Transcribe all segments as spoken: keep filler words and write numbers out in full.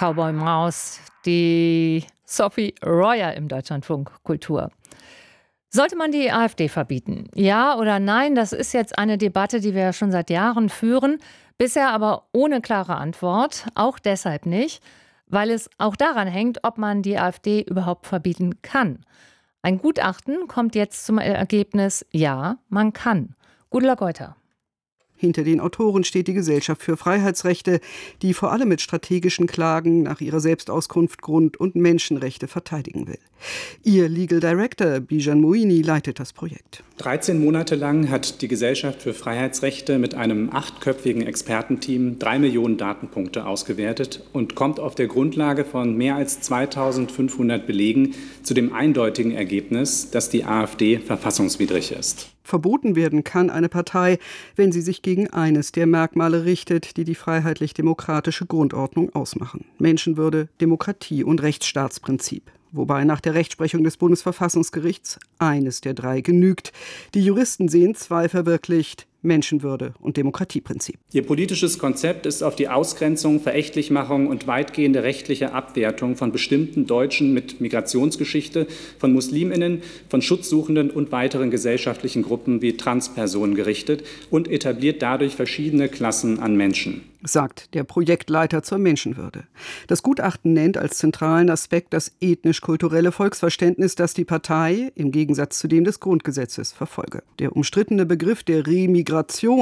Cowboy Maus, die Sophie Royer im Deutschlandfunk Kultur. Sollte man die AfD verbieten? Ja oder nein? Das ist jetzt eine Debatte, die wir schon seit Jahren führen. Bisher aber ohne klare Antwort. Auch deshalb nicht, weil es auch daran hängt, ob man die AfD überhaupt verbieten kann. Ein Gutachten kommt jetzt zum Ergebnis, ja, man kann. Gudula Geuter. Hinter den Autoren steht die Gesellschaft für Freiheitsrechte, die vor allem mit strategischen Klagen nach ihrer Selbstauskunft Grund- und Menschenrechte verteidigen will. Ihr Legal Director Bijan Moini leitet das Projekt. dreizehn Monate lang hat die Gesellschaft für Freiheitsrechte mit einem achtköpfigen Expertenteam drei Millionen Datenpunkte ausgewertet und kommt auf der Grundlage von mehr als zweitausendfünfhundert Belegen zu dem eindeutigen Ergebnis, dass die AfD verfassungswidrig ist. Verboten werden kann eine Partei, wenn sie sich gegen eines der Merkmale richtet, die die freiheitlich-demokratische Grundordnung ausmachen: Menschenwürde, Demokratie und Rechtsstaatsprinzip. Wobei nach der Rechtsprechung des Bundesverfassungsgerichts eines der drei genügt. Die Juristen sehen zwei verwirklicht: Menschenwürde und Demokratieprinzip. Ihr politisches Konzept ist auf die Ausgrenzung, Verächtlichmachung und weitgehende rechtliche Abwertung von bestimmten Deutschen mit Migrationsgeschichte, von MuslimInnen, von Schutzsuchenden und weiteren gesellschaftlichen Gruppen wie Transpersonen gerichtet und etabliert dadurch verschiedene Klassen an Menschen, sagt der Projektleiter zur Menschenwürde. Das Gutachten nennt als zentralen Aspekt das ethnisch-kulturelle Volksverständnis, das die Partei im Gegensatz zu dem des Grundgesetzes verfolge. Der umstrittene Begriff der Remigration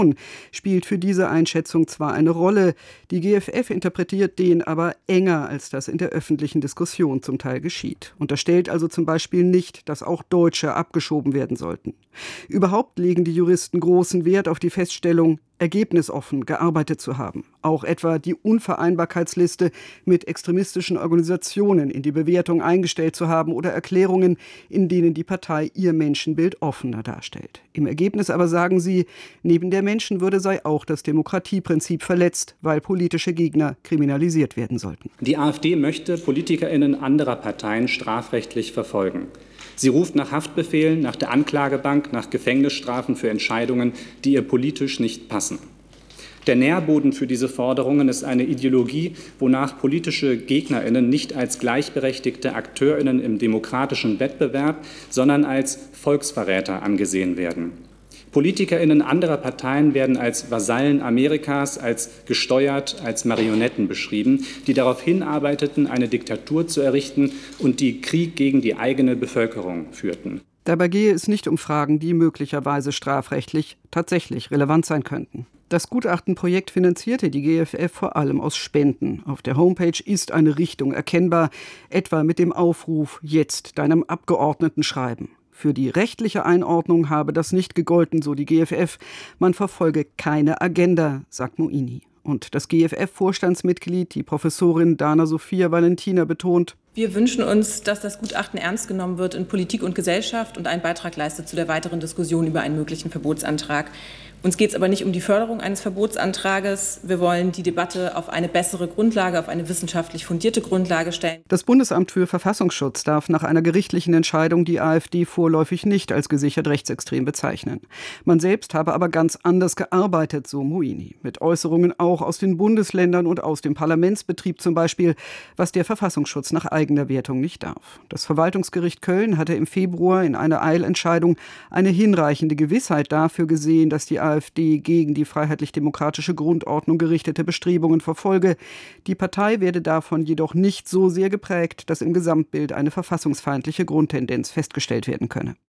spielt für diese Einschätzung zwar eine Rolle, die G F F interpretiert den aber enger, als das in der öffentlichen Diskussion zum Teil geschieht. Unterstellt also zum Beispiel nicht, dass auch Deutsche abgeschoben werden sollten. Überhaupt legen die Juristen großen Wert auf die Feststellung, ergebnisoffen gearbeitet zu haben. Auch etwa die Unvereinbarkeitsliste mit extremistischen Organisationen in die Bewertung eingestellt zu haben oder Erklärungen, in denen die Partei ihr Menschenbild offener darstellt. Im Ergebnis aber sagen sie, neben der Menschenwürde sei auch das Demokratieprinzip verletzt, weil politische Gegner kriminalisiert werden sollten. Die AfD möchte PolitikerInnen anderer Parteien strafrechtlich verfolgen. Sie ruft nach Haftbefehlen, nach der Anklagebank, nach Gefängnisstrafen für Entscheidungen, die ihr politisch nicht passen. Der Nährboden für diese Forderungen ist eine Ideologie, wonach politische GegnerInnen nicht als gleichberechtigte AkteurInnen im demokratischen Wettbewerb, sondern als Volksverräter angesehen werden. PolitikerInnen anderer Parteien werden als Vasallen Amerikas, als gesteuert, als Marionetten beschrieben, die darauf hinarbeiteten, eine Diktatur zu errichten und die Krieg gegen die eigene Bevölkerung führten. Dabei gehe es nicht um Fragen, die möglicherweise strafrechtlich tatsächlich relevant sein könnten. Das Gutachtenprojekt finanzierte die G F F vor allem aus Spenden. Auf der Homepage ist eine Richtung erkennbar, etwa mit dem Aufruf „Jetzt deinem Abgeordneten schreiben". Für die rechtliche Einordnung habe das nicht gegolten, so die G F F. Man verfolge keine Agenda, sagt Moini. Und das G F F-Vorstandsmitglied, die Professorin Dana Sophia Valentina, betont: Wir wünschen uns, dass das Gutachten ernst genommen wird in Politik und Gesellschaft und einen Beitrag leistet zu der weiteren Diskussion über einen möglichen Verbotsantrag. Uns geht es aber nicht um die Förderung eines Verbotsantrages. Wir wollen die Debatte auf eine bessere Grundlage, auf eine wissenschaftlich fundierte Grundlage stellen. Das Bundesamt für Verfassungsschutz darf nach einer gerichtlichen Entscheidung die AfD vorläufig nicht als gesichert rechtsextrem bezeichnen. Man selbst habe aber ganz anders gearbeitet, so Moini. Mit Äußerungen auch aus den Bundesländern und aus dem Parlamentsbetrieb zum Beispiel, was der Verfassungsschutz nach eigener Wertung nicht darf. Das Verwaltungsgericht Köln hatte im Februar in einer Eilentscheidung eine hinreichende Gewissheit dafür gesehen, dass die AfD gegen die freiheitlich-demokratische Grundordnung gerichtete Bestrebungen verfolge. Die Partei werde davon jedoch nicht so sehr geprägt, dass im Gesamtbild eine verfassungsfeindliche Grundtendenz festgestellt werden könne.